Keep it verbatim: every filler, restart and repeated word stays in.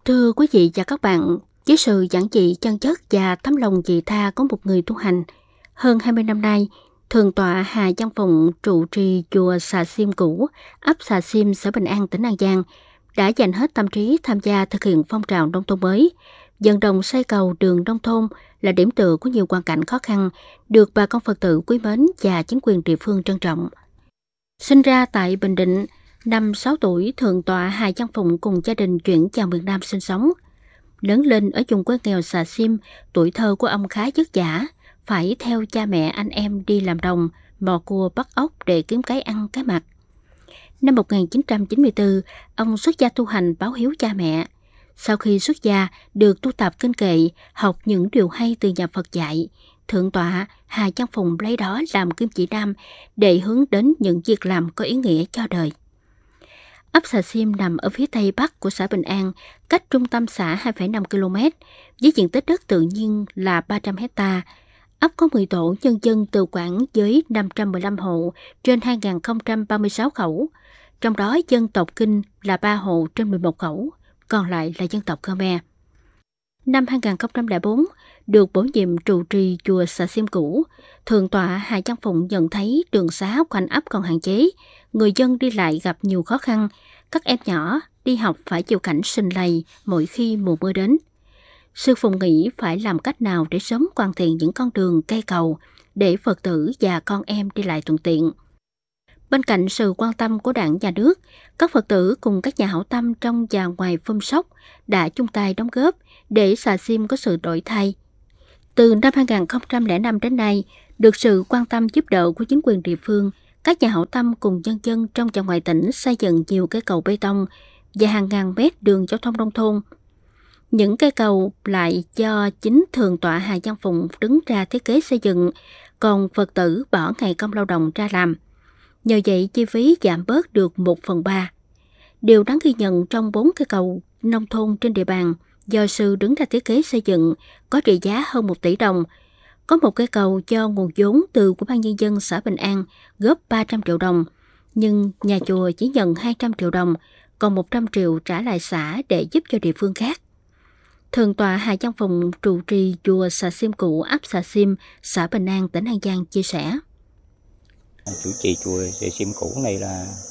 Thưa quý vị và các bạn, với sự giản dị chân chất và tấm lòng vị tha của một người tu hành, hơn hai mươi năm nay, Thượng tọa Hà Văn Phụng trụ trì chùa Xà Xiêm cũ, ấp Xà Xiêm, xã Bình An, tỉnh An Giang, đã dành hết tâm trí tham gia thực hiện phong trào nông thôn mới, vận động xây cầu đường nông thôn là điểm tựa của nhiều hoàn cảnh khó khăn, được bà con Phật tử quý mến và chính quyền địa phương trân trọng. Sinh ra tại Bình Định, năm sáu tuổi, Thượng tọa Hà Văn Phụng cùng gia đình chuyển vào miền Nam sinh sống. Lớn lên ở vùng quê nghèo Xà Xiêm, tuổi thơ của ông khá vất vả, phải theo cha mẹ anh em đi làm đồng, mò cua bắt ốc để kiếm cái ăn cái mặc. Năm một nghìn chín trăm chín mươi tư, ông xuất gia tu hành báo hiếu cha mẹ. Sau khi xuất gia, được tu tập kinh kệ, học những điều hay từ nhà Phật dạy, Thượng tọa Hà Văn Phụng lấy đó làm kim chỉ nam để hướng đến những việc làm có ý nghĩa cho đời. Ấp Xà Xiêm nằm ở phía tây bắc của xã Bình An, cách trung tâm xã hai phẩy năm ki lô mét, với diện tích đất tự nhiên là ba trăm héc ta. Ấp có mười tổ, nhân dân tự quản với năm trăm mười lăm hộ trên hai nghìn không trăm ba mươi sáu khẩu. Trong đó dân tộc Kinh là ba hộ trên mười một khẩu, còn lại là dân tộc Khmer. Năm hai nghìn không trăm lẻ bốn, được bổ nhiệm trụ trì chùa Xà Xiêm cũ, Thượng tọa Hà Văn Phụng nhận thấy đường xá quanh ấp còn hạn chế, người dân đi lại gặp nhiều khó khăn, các em nhỏ đi học phải chịu cảnh sình lầy mỗi khi mùa mưa đến. Sư Phụng nghĩ phải làm cách nào để sớm hoàn thiện những con đường cây cầu để Phật tử và con em đi lại thuận tiện. Bên cạnh sự quan tâm của Đảng, Nhà nước, các Phật tử cùng các nhà hảo tâm trong và ngoài Phum Sóc đã chung tay đóng góp để Xà Xiêm có sự đổi thay. Từ năm hai nghìn không trăm lẻ năm đến nay, được sự quan tâm giúp đỡ của chính quyền địa phương, các nhà hảo tâm cùng nhân dân trong và ngoài tỉnh xây dựng nhiều cây cầu bê tông và hàng ngàn mét đường giao thông nông thôn. Những cây cầu lại do chính Thượng tọa Hà Văn Phụng đứng ra thiết kế xây dựng, còn Phật tử bỏ ngày công lao động ra làm. Nhờ vậy chi phí giảm bớt được một phần ba. Điều đáng ghi nhận trong bốn cây cầu nông thôn trên địa bàn do sư đứng ra thiết kế xây dựng có trị giá hơn một tỷ đồng. Có một cây cầu do nguồn vốn từ Ủy ban nhân dân xã Bình An góp ba trăm triệu đồng, nhưng nhà chùa chỉ nhận hai trăm triệu đồng, còn một trăm triệu trả lại xã để giúp cho địa phương khác. Thượng tọa Hà Văn Phụng trụ trì chùa Xà Xiêm cũ, ấp Xà Xiêm, xã Bình An, tỉnh An Giang chia sẻ. Chủ trì chùa Xà Xiêm cũ này là